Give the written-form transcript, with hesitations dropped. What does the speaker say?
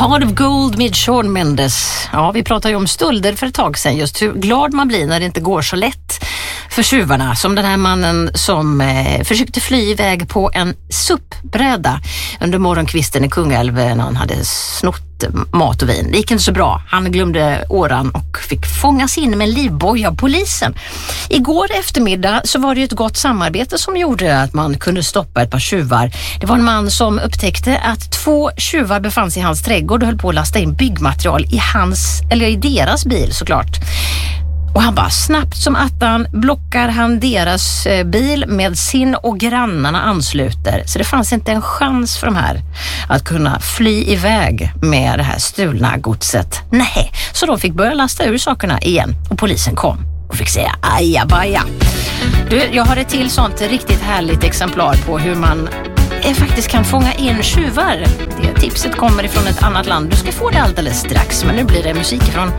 Heart of Gold med Shawn Mendes. Ja, vi pratade ju om stölder för ett tag sedan. Just hur glad man blir när det inte går så lätt för tjuvarna. Som den här mannen som försökte fly iväg på en suppbräda under morgonkvisten i Kungälv när han hade snott mat och vin. Det gick inte så bra. Han glömde åran och fick fångas in med en livboj av polisen. Igår eftermiddag så var det ett gott samarbete som gjorde att man kunde stoppa ett par tjuvar. Det var en man som upptäckte att 2 tjuvar befann sig i hans trädgård och höll på att lasta in byggmaterial i deras bil såklart. Och han bara snabbt som attan blockar han deras bil med sin och grannarna ansluter. Så det fanns inte en chans för de här att kunna fly iväg med det här stulna godset. Nej, så de fick börja lasta ur sakerna igen och polisen kom och fick säga ajabaja. Du, jag har ett till sånt riktigt härligt exemplar på hur man faktiskt kan fånga in tjuvar. Det tipset kommer ifrån ett annat land. Du ska få det alldeles strax, men nu blir det musik från